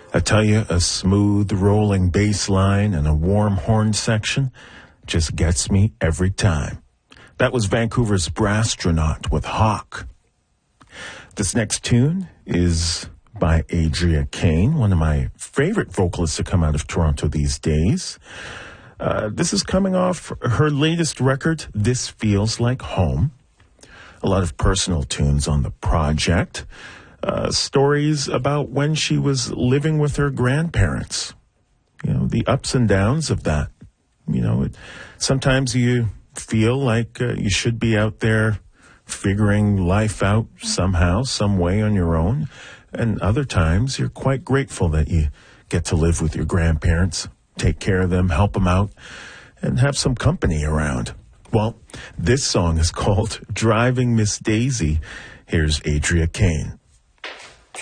I tell you, a smooth rolling bass line and a warm horn section just gets me every time. That was Vancouver's Brasstronaut with Hawk. This next tune is by Adria Kane, one of my favorite vocalists to come out of Toronto these days. This is coming off her latest record, This Feels Like Home. A lot of personal tunes on the project. Stories about when she was living with her grandparents. You know, the ups and downs of that. You know, sometimes you feel like you should be out there figuring life out somehow, some way on your own. And other times you're quite grateful that you get to live with your grandparents, take care of them, help them out, and have some company around. Well, this song is called Driving Miss Daisy. Here's Adria Kane.